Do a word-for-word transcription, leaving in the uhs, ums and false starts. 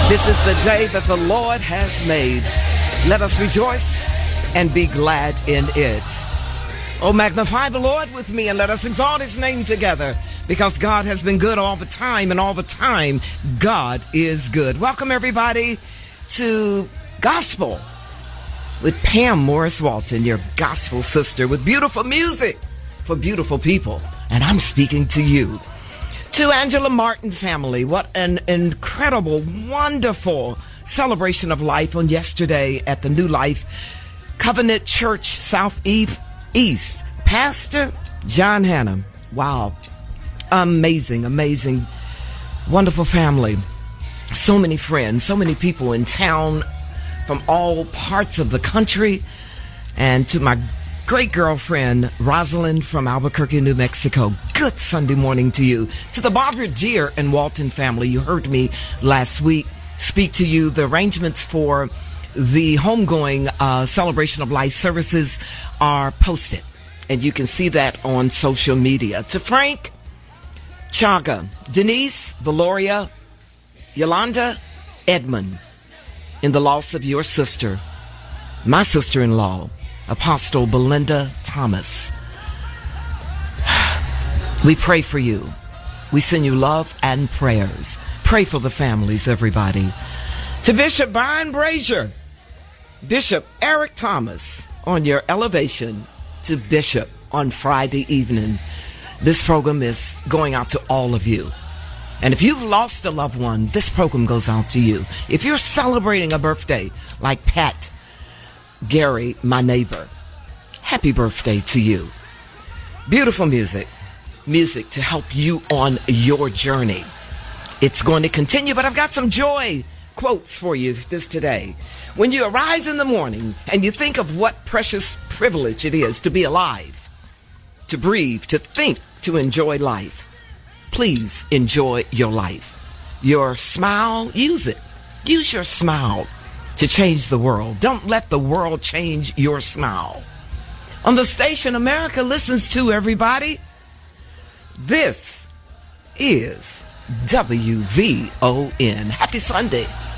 This is the day that the Lord has made. Let us rejoice and be glad in it. Oh, magnify the Lord with me and let us exalt his name together, because God has been good all the time, and all the time God is good. Welcome everybody to Gospel with Pam Morris Walton, your gospel sister, with beautiful music for beautiful people. And I'm speaking to you. To Angela Martin family, what an incredible, wonderful celebration of life on yesterday at the New Life Covenant Church Southeast East. Pastor John Hannah. Wow. Amazing, amazing, wonderful family. So many friends, so many people in town from all parts of the country. And to my great girlfriend, Rosalind from Albuquerque, New Mexico. Good Sunday morning to you. To the Barbara Deere and Walton family, you heard me last week speak to you. The arrangements for the homegoing uh, Celebration of Life services are posted, and you can see that on social media. To Frank, Chaga, Denise, Valoria, Yolanda, Edmund, in the loss of your sister, my sister-in-law, Apostle Belinda Thomas. We pray for you. We send you love and prayers. Pray for the families, everybody. To Bishop Brian Brazier, Bishop Eric Thomas, on your elevation to Bishop on Friday evening. This program is going out to all of you. And if you've lost a loved one, this program goes out to you. If you're celebrating a birthday like Pat Gary, my neighbor, happy birthday to you. Beautiful music. Music to help you on your journey. It's going to continue, but I've got some joy quotes for you this today. When you arise in the morning and you think of what precious privilege it is to be alive, to breathe, to think, to enjoy life, please enjoy your life. Your smile, use it. Use your smile to change the world. Don't let the world change your smile. On the station America listens to, everybody, this is W V O N. Happy Sunday.